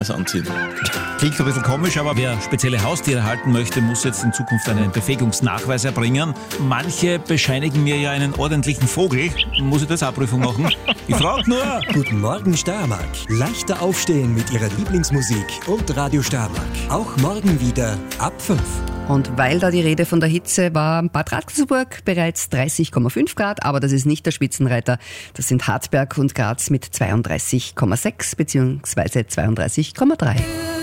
was anziehen. Klingt ein bisschen komisch, aber wer spezielle Haustiere halten möchte, muss jetzt in Zukunft einen Befähigungsnachweis erbringen. Manche bescheinigen mir ja einen ordentlichen Vogel. Muss ich das auch Prüfung machen? Ich frage nur. Guten Morgen Steiermark. Leichter aufstehen mit Ihrer Lieblingsmusik und Radio Steiermark. Auch morgen wieder ab 5. Und weil da die Rede von der Hitze war, Bad Radkersburg bereits 30,5 Grad, aber das ist nicht der Spitzenreiter. Das sind Hartberg und Graz mit 32,6 bzw. 32,3.